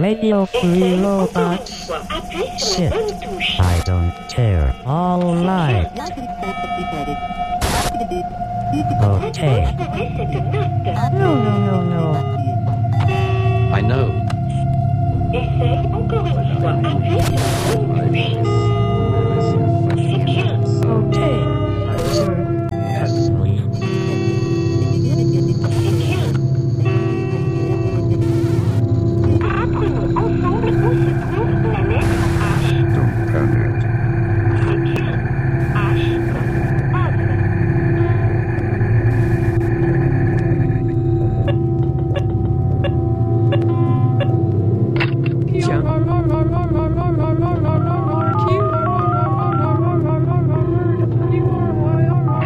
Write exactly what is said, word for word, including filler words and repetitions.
Radio Free Robot. Shit. I don't care. All right. Okay. No, no, no, no. I know. Essaye encore une fois. Appuie sur la bonne touche.